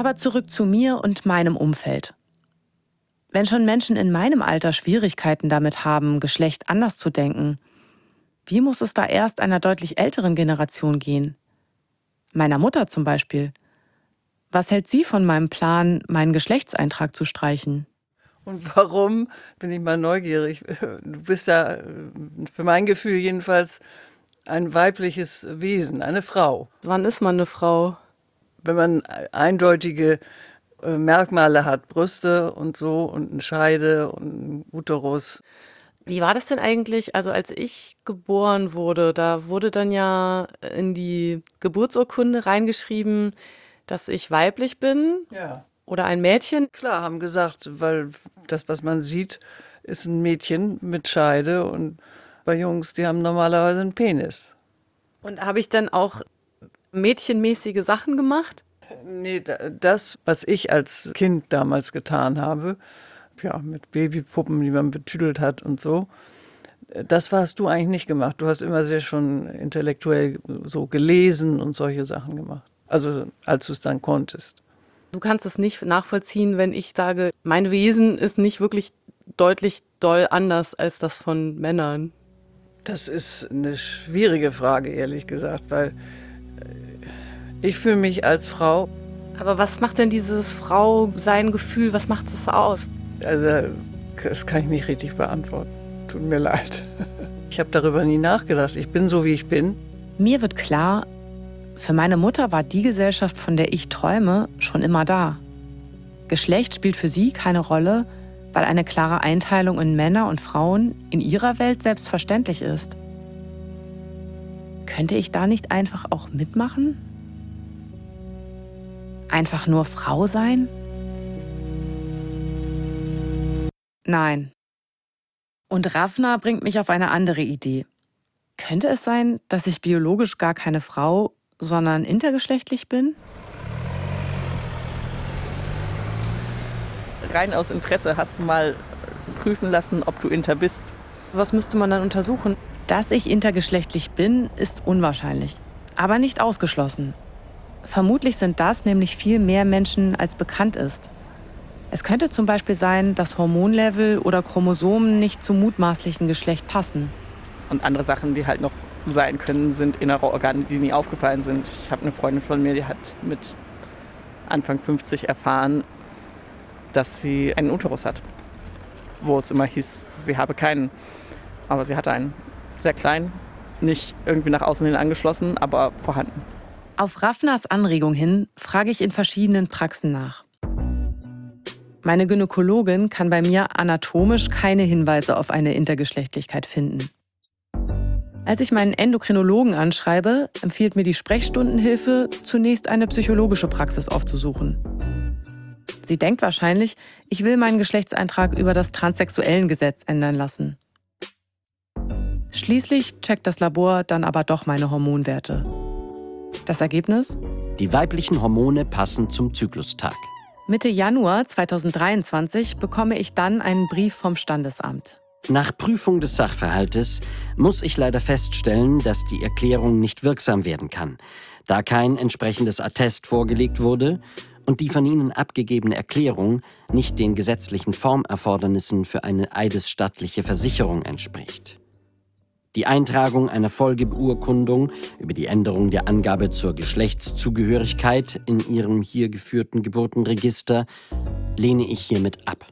Aber zurück zu mir und meinem Umfeld. Wenn schon Menschen in meinem Alter Schwierigkeiten damit haben, Geschlecht anders zu denken, wie muss es da erst einer deutlich älteren Generation gehen? Meiner Mutter zum Beispiel. Was hält sie von meinem Plan, meinen Geschlechtseintrag zu streichen? Und warum, bin ich mal neugierig. Du bist da, für mein Gefühl jedenfalls, ein weibliches Wesen, eine Frau. Wann ist man eine Frau? Wenn man eindeutige Merkmale hat, Brüste und so und eine Scheide und einen Uterus. Wie war das denn eigentlich? Also als ich geboren wurde, da wurde dann ja in die Geburtsurkunde reingeschrieben, dass ich weiblich bin Ja. oder ein Mädchen. Klar, haben gesagt, weil das, was man sieht, ist ein Mädchen mit Scheide und bei Jungs, die haben normalerweise einen Penis. Und habe ich dann auch mädchenmäßige Sachen gemacht? Nee, das, was ich als Kind damals getan habe, ja, mit Babypuppen, die man betüdelt hat und so, das hast du eigentlich nicht gemacht. Du hast immer sehr schon intellektuell so gelesen und solche Sachen gemacht. Also als du es dann konntest. Du kannst es nicht nachvollziehen, wenn ich sage, mein Wesen ist nicht wirklich deutlich doll anders als das von Männern. Das ist eine schwierige Frage, ehrlich gesagt, weil ich fühle mich als Frau. Aber was macht denn dieses Frau-Sein-Gefühl, was macht das aus? Also, das kann ich nicht richtig beantworten. Tut mir leid. Ich habe darüber nie nachgedacht. Ich bin so, wie ich bin. Mir wird klar, für meine Mutter war die Gesellschaft, von der ich träume, schon immer da. Geschlecht spielt für sie keine Rolle, weil eine klare Einteilung in Männer und Frauen in ihrer Welt selbstverständlich ist. Könnte ich da nicht einfach auch mitmachen? Einfach nur Frau sein? Nein. Und Ravna bringt mich auf eine andere Idee. Könnte es sein, dass ich biologisch gar keine Frau, sondern intergeschlechtlich bin? Rein aus Interesse hast du mal prüfen lassen, ob du inter bist. Was müsste man dann untersuchen? Dass ich intergeschlechtlich bin, ist unwahrscheinlich, aber nicht ausgeschlossen. Vermutlich sind das nämlich viel mehr Menschen, als bekannt ist. Es könnte zum Beispiel sein, dass Hormonlevel oder Chromosomen nicht zum mutmaßlichen Geschlecht passen. Und andere Sachen, die halt noch sein können, sind innere Organe, die nie aufgefallen sind. Ich habe eine Freundin von mir, die hat mit Anfang 50 erfahren, dass sie einen Uterus hat. Wo es immer hieß, sie habe keinen. Aber sie hatte einen. Sehr klein, nicht irgendwie nach außen hin angeschlossen, aber vorhanden. Auf Ravnas Anregung hin frage ich in verschiedenen Praxen nach. Meine Gynäkologin kann bei mir anatomisch keine Hinweise auf eine Intergeschlechtlichkeit finden. Als ich meinen Endokrinologen anschreibe, empfiehlt mir die Sprechstundenhilfe, zunächst eine psychologische Praxis aufzusuchen. Sie denkt wahrscheinlich, ich will meinen Geschlechtseintrag über das Transsexuellengesetz ändern lassen. Schließlich checkt das Labor dann aber doch meine Hormonwerte. Das Ergebnis? Die weiblichen Hormone passen zum Zyklustag. Mitte Januar 2023 bekomme ich dann einen Brief vom Standesamt. Nach Prüfung des Sachverhaltes muss ich leider feststellen, dass die Erklärung nicht wirksam werden kann, da kein entsprechendes Attest vorgelegt wurde und die von Ihnen abgegebene Erklärung nicht den gesetzlichen Formerfordernissen für eine eidesstattliche Versicherung entspricht. Die Eintragung einer Folgebeurkundung über die Änderung der Angabe zur Geschlechtszugehörigkeit in Ihrem hier geführten Geburtenregister lehne ich hiermit ab.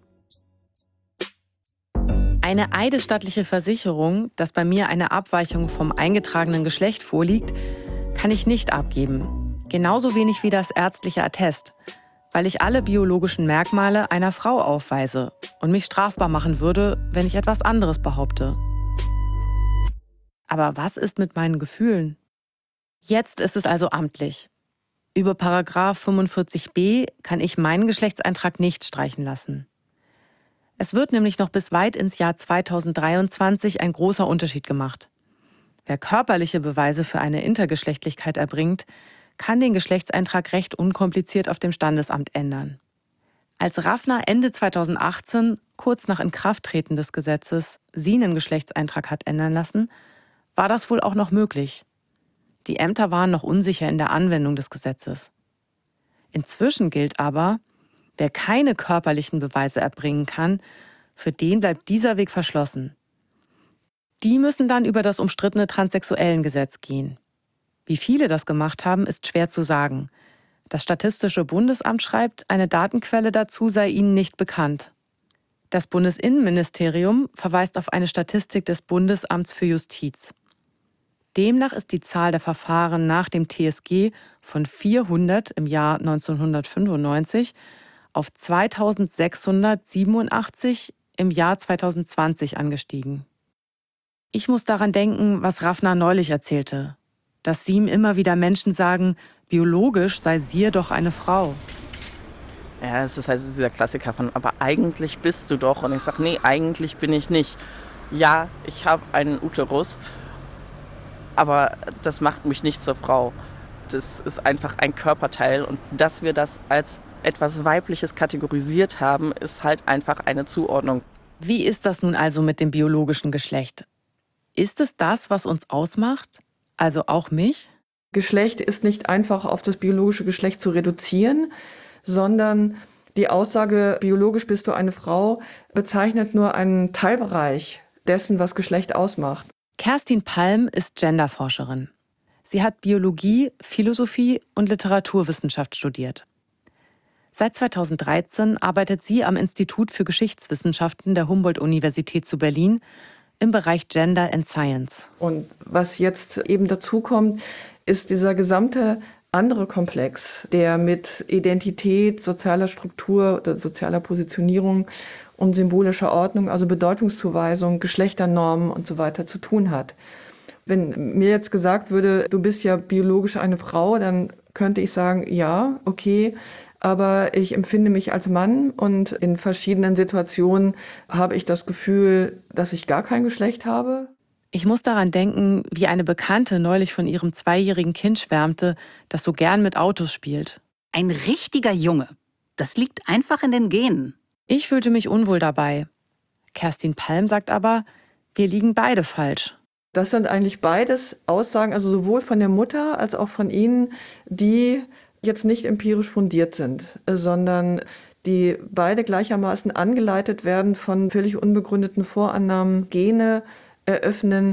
Eine eidesstattliche Versicherung, dass bei mir eine Abweichung vom eingetragenen Geschlecht vorliegt, kann ich nicht abgeben. Genauso wenig wie das ärztliche Attest, weil ich alle biologischen Merkmale einer Frau aufweise und mich strafbar machen würde, wenn ich etwas anderes behaupte. Aber was ist mit meinen Gefühlen? Jetzt ist es also amtlich. Über Paragraph 45b kann ich meinen Geschlechtseintrag nicht streichen lassen. Es wird nämlich noch bis weit ins Jahr 2023 ein großer Unterschied gemacht. Wer körperliche Beweise für eine Intergeschlechtlichkeit erbringt, kann den Geschlechtseintrag recht unkompliziert auf dem Standesamt ändern. Als Ravna Ende 2018, kurz nach Inkrafttreten des Gesetzes, sie einen Geschlechtseintrag hat ändern lassen, war das wohl auch noch möglich. Die Ämter waren noch unsicher in der Anwendung des Gesetzes. Inzwischen gilt aber, wer keine körperlichen Beweise erbringen kann, für den bleibt dieser Weg verschlossen. Die müssen dann über das umstrittene Transsexuellengesetz gehen. Wie viele das gemacht haben, ist schwer zu sagen. Das Statistische Bundesamt schreibt, eine Datenquelle dazu sei ihnen nicht bekannt. Das Bundesinnenministerium verweist auf eine Statistik des Bundesamts für Justiz. Demnach ist die Zahl der Verfahren nach dem TSG von 400 im Jahr 1995 auf 2687 im Jahr 2020 angestiegen. Ich muss daran denken, was Rafna neulich erzählte, dass ihm immer wieder Menschen sagen, biologisch sei sie doch eine Frau. Ja, es ist halt so dieser Klassiker von, aber eigentlich bist du doch. Und ich sage, nee, eigentlich bin ich nicht. Ja, ich habe einen Uterus, aber das macht mich nicht zur Frau. Das ist einfach ein Körperteil. Und dass wir das als etwas Weibliches kategorisiert haben, ist halt einfach eine Zuordnung. Wie ist das nun also mit dem biologischen Geschlecht? Ist es das, was uns ausmacht? Also auch mich? Geschlecht ist nicht einfach auf das biologische Geschlecht zu reduzieren, sondern die Aussage, biologisch bist du eine Frau, bezeichnet nur einen Teilbereich dessen, was Geschlecht ausmacht. Kerstin Palm ist Genderforscherin. Sie hat Biologie, Philosophie und Literaturwissenschaft studiert. Seit 2013 arbeitet sie am Institut für Geschichtswissenschaften der Humboldt-Universität zu Berlin im Bereich Gender and Science. Und was jetzt eben dazu kommt, ist dieser gesamte andere Komplex, der mit Identität, sozialer Struktur oder sozialer Positionierung und symbolischer Ordnung, also Bedeutungszuweisung, Geschlechternormen und so weiter zu tun hat. Wenn mir jetzt gesagt würde, du bist ja biologisch eine Frau, dann könnte ich sagen, ja, okay, aber ich empfinde mich als Mann und in verschiedenen Situationen habe ich das Gefühl, dass ich gar kein Geschlecht habe. Ich muss daran denken, wie eine Bekannte neulich von ihrem 2-jährigen Kind schwärmte, das so gern mit Autos spielt. Ein richtiger Junge. Das liegt einfach in den Genen. Ich fühlte mich unwohl dabei. Kerstin Palm sagt aber, wir liegen beide falsch. Das sind eigentlich beides Aussagen, also sowohl von der Mutter als auch von Ihnen, die jetzt nicht empirisch fundiert sind, sondern die beide gleichermaßen angeleitet werden von völlig unbegründeten Vorannahmen. Gene eröffnen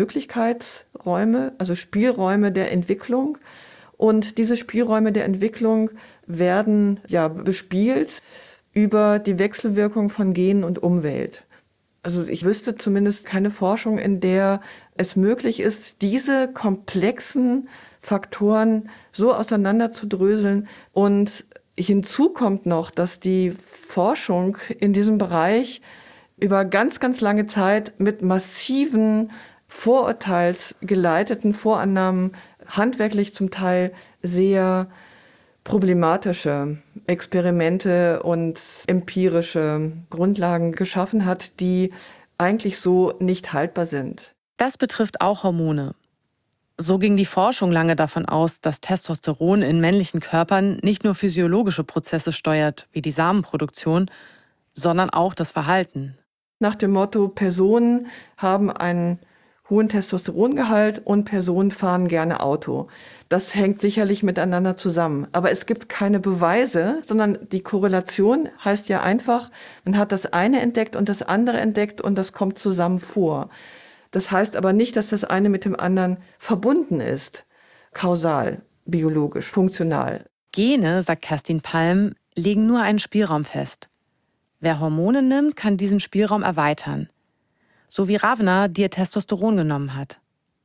Möglichkeitsräume, also Spielräume der Entwicklung. Und diese Spielräume der Entwicklung werden bespielt über die Wechselwirkung von Genen und Umwelt. Also ich wüsste zumindest keine Forschung, in der es möglich ist, diese komplexen Faktoren so auseinanderzudröseln. Und hinzu kommt noch, dass die Forschung in diesem Bereich über ganz, ganz lange Zeit mit massiven vorurteilsgeleiteten Vorannahmen, handwerklich zum Teil sehr problematische Experimente und empirische Grundlagen geschaffen hat, die eigentlich so nicht haltbar sind. Das betrifft auch Hormone. So ging die Forschung lange davon aus, dass Testosteron in männlichen Körpern nicht nur physiologische Prozesse steuert, wie die Samenproduktion, sondern auch das Verhalten. Nach dem Motto, Personen haben einen hohen Testosterongehalt und Personen fahren gerne Auto. Das hängt sicherlich miteinander zusammen. Aber es gibt keine Beweise, sondern die Korrelation heißt ja einfach, man hat das eine entdeckt und das andere entdeckt und das kommt zusammen vor. Das heißt aber nicht, dass das eine mit dem anderen verbunden ist. Kausal, biologisch, funktional. Gene, sagt Kerstin Palm, legen nur einen Spielraum fest. Wer Hormone nimmt, kann diesen Spielraum erweitern. So wie Ravna, die ihr Testosteron genommen hat.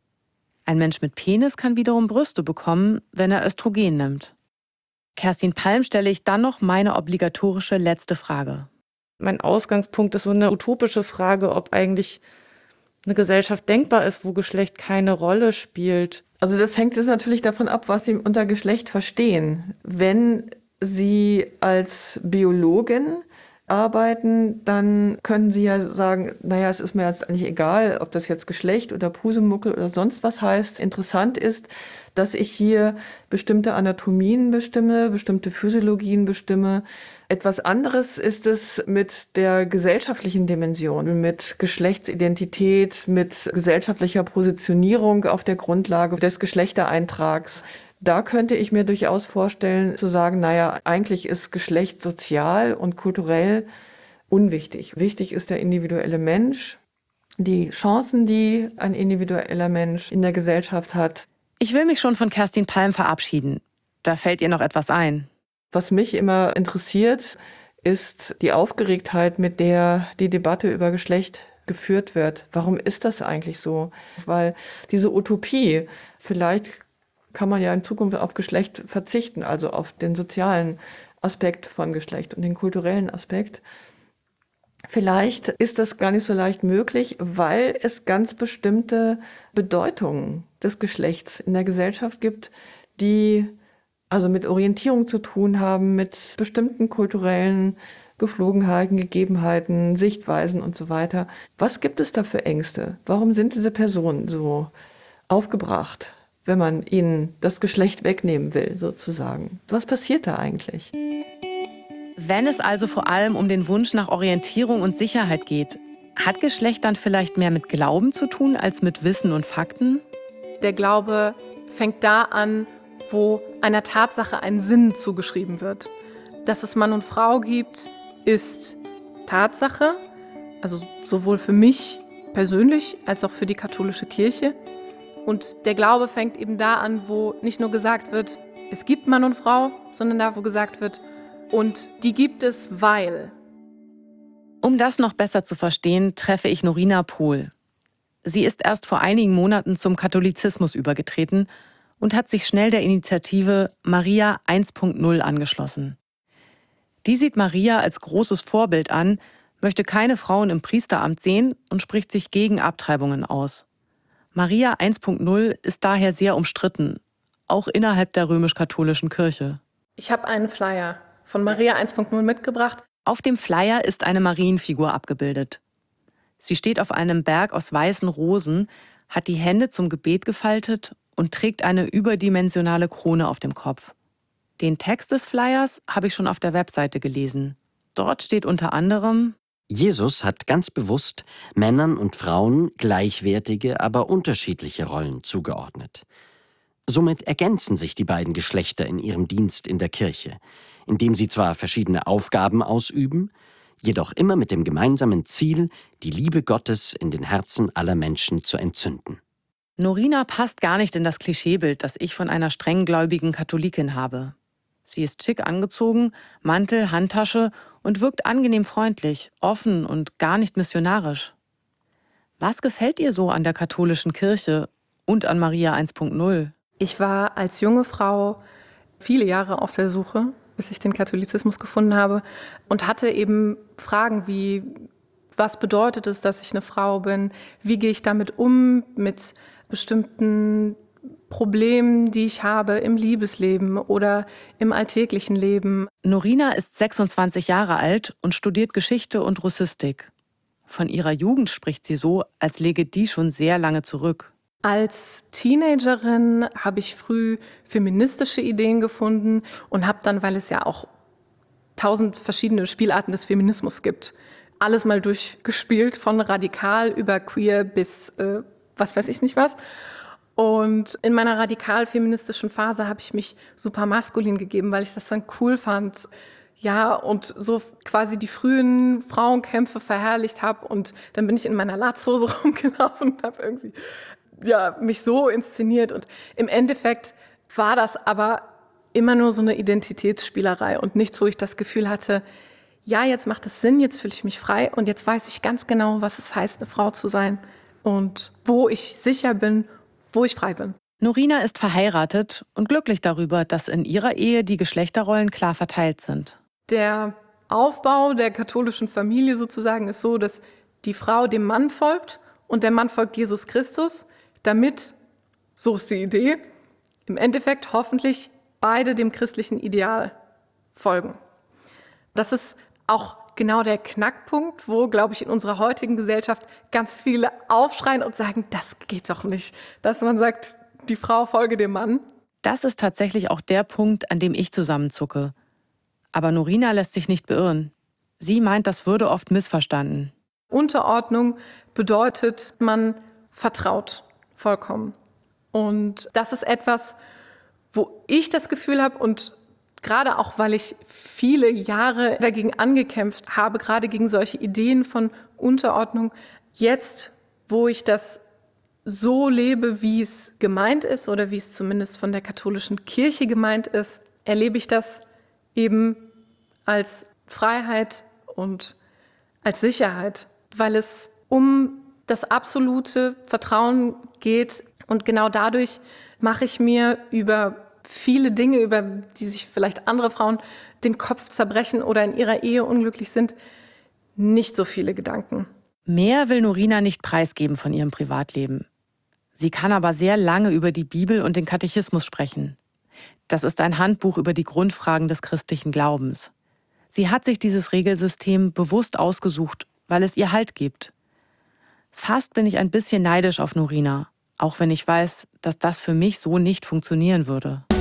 Ein Mensch mit Penis kann wiederum Brüste bekommen, wenn er Östrogen nimmt. Kerstin Palm stelle ich dann noch meine obligatorische letzte Frage. Mein Ausgangspunkt ist so eine utopische Frage, ob eigentlich eine Gesellschaft denkbar ist, wo Geschlecht keine Rolle spielt. Also das hängt jetzt natürlich davon ab, was Sie unter Geschlecht verstehen. Wenn Sie als Biologin arbeiten, dann können Sie ja sagen, naja, es ist mir jetzt eigentlich egal, ob das jetzt Geschlecht oder Pusemuckel oder sonst was heißt. Interessant ist, dass ich hier bestimmte Anatomien bestimme, bestimmte Physiologien bestimme. Etwas anderes ist es mit der gesellschaftlichen Dimension, mit Geschlechtsidentität, mit gesellschaftlicher Positionierung auf der Grundlage des Geschlechtereintrags. Da könnte ich mir durchaus vorstellen, zu sagen, naja, eigentlich ist Geschlecht sozial und kulturell unwichtig. Wichtig ist der individuelle Mensch, die Chancen, die ein individueller Mensch in der Gesellschaft hat. Ich will mich schon von Kerstin Palm verabschieden. Da fällt ihr noch etwas ein. Was mich immer interessiert, ist die Aufgeregtheit, mit der die Debatte über Geschlecht geführt wird. Warum ist das eigentlich so? Weil diese Utopie, vielleicht kann man ja in Zukunft auf Geschlecht verzichten, also auf den sozialen Aspekt von Geschlecht und den kulturellen Aspekt. Vielleicht ist das gar nicht so leicht möglich, weil es ganz bestimmte Bedeutungen des Geschlechts in der Gesellschaft gibt, die also mit Orientierung zu tun haben, mit bestimmten kulturellen Geflogenheiten, Gegebenheiten, Sichtweisen und so weiter. Was gibt es da für Ängste? Warum sind diese Personen so aufgebracht, wenn man ihnen das Geschlecht wegnehmen will, sozusagen? Was passiert da eigentlich? Wenn es also vor allem um den Wunsch nach Orientierung und Sicherheit geht, hat Geschlecht dann vielleicht mehr mit Glauben zu tun als mit Wissen und Fakten? Der Glaube fängt da an, wo einer Tatsache ein Sinn zugeschrieben wird. Dass es Mann und Frau gibt, ist Tatsache, also sowohl für mich persönlich als auch für die katholische Kirche. Und der Glaube fängt eben da an, wo nicht nur gesagt wird, es gibt Mann und Frau, sondern da, wo gesagt wird, und die gibt es, weil. Um das noch besser zu verstehen, treffe ich Norina Pohl. Sie ist erst vor einigen Monaten zum Katholizismus übergetreten und hat sich schnell der Initiative Maria 1.0 angeschlossen. Die sieht Maria als großes Vorbild an, möchte keine Frauen im Priesteramt sehen und spricht sich gegen Abtreibungen aus. Maria 1.0 ist daher sehr umstritten, auch innerhalb der römisch-katholischen Kirche. Ich habe einen Flyer von Maria 1.0 mitgebracht. Auf dem Flyer ist eine Marienfigur abgebildet. Sie steht auf einem Berg aus weißen Rosen, hat die Hände zum Gebet gefaltet und trägt eine überdimensionale Krone auf dem Kopf. Den Text des Flyers habe ich schon auf der Webseite gelesen. Dort steht unter anderem: Jesus hat ganz bewusst Männern und Frauen gleichwertige, aber unterschiedliche Rollen zugeordnet. Somit ergänzen sich die beiden Geschlechter in ihrem Dienst in der Kirche, indem sie zwar verschiedene Aufgaben ausüben, jedoch immer mit dem gemeinsamen Ziel, die Liebe Gottes in den Herzen aller Menschen zu entzünden. Norina passt gar nicht in das Klischeebild, das ich von einer strenggläubigen Katholikin habe. Sie ist schick angezogen, Mantel, Handtasche und wirkt angenehm freundlich, offen und gar nicht missionarisch. Was gefällt ihr so an der katholischen Kirche und an Maria 1.0? Ich war als junge Frau viele Jahre auf der Suche, bis ich den Katholizismus gefunden habe und hatte eben Fragen wie, was bedeutet es, dass ich eine Frau bin? Wie gehe ich damit um, mit bestimmten Problemen, die ich habe im Liebesleben oder im alltäglichen Leben? Norina ist 26 Jahre alt und studiert Geschichte und Russistik. Von ihrer Jugend spricht sie so, als läge die schon sehr lange zurück. Als Teenagerin habe ich früh feministische Ideen gefunden und habe dann, weil es ja auch 1000 verschiedene Spielarten des Feminismus gibt, alles mal durchgespielt, von radikal über queer bis was weiß ich nicht was. Und in meiner radikal-feministischen Phase habe ich mich super maskulin gegeben, weil ich das dann cool fand. Ja, und so quasi die frühen Frauenkämpfe verherrlicht habe. Und dann bin ich in meiner Latzhose rumgelaufen und habe irgendwie mich so inszeniert. Und im Endeffekt war das aber immer nur so eine Identitätsspielerei und nichts, wo ich das Gefühl hatte, ja, jetzt macht es Sinn, jetzt fühle ich mich frei und jetzt weiß ich ganz genau, was es heißt, eine Frau zu sein und wo ich sicher bin, wo ich frei bin. Norina ist verheiratet und glücklich darüber, dass in ihrer Ehe die Geschlechterrollen klar verteilt sind. Der Aufbau der katholischen Familie sozusagen ist so, dass die Frau dem Mann folgt und der Mann folgt Jesus Christus, damit, so ist die Idee, im Endeffekt hoffentlich beide dem christlichen Ideal folgen. Das ist auch genau der Knackpunkt, wo, glaube ich, in unserer heutigen Gesellschaft ganz viele aufschreien und sagen, das geht doch nicht. Dass man sagt, die Frau folge dem Mann. Das ist tatsächlich auch der Punkt, an dem ich zusammenzucke. Aber Norina lässt sich nicht beirren. Sie meint, das würde oft missverstanden. Unterordnung bedeutet, man vertraut vollkommen. Und das ist etwas, wo ich das Gefühl habe, und gerade auch, weil ich viele Jahre dagegen angekämpft habe, gerade gegen solche Ideen von Unterordnung, jetzt, wo ich das so lebe, wie es gemeint ist oder wie es zumindest von der katholischen Kirche gemeint ist, erlebe ich das eben als Freiheit und als Sicherheit, weil es um das absolute Vertrauen geht. Und genau dadurch mache ich mir über viele Dinge, über die sich vielleicht andere Frauen den Kopf zerbrechen oder in ihrer Ehe unglücklich sind, nicht so viele Gedanken. Mehr will Norina nicht preisgeben von ihrem Privatleben. Sie kann aber sehr lange über die Bibel und den Katechismus sprechen. Das ist ein Handbuch über die Grundfragen des christlichen Glaubens. Sie hat sich dieses Regelsystem bewusst ausgesucht, weil es ihr Halt gibt. Fast bin ich ein bisschen neidisch auf Norina, auch wenn ich weiß, dass das für mich so nicht funktionieren würde.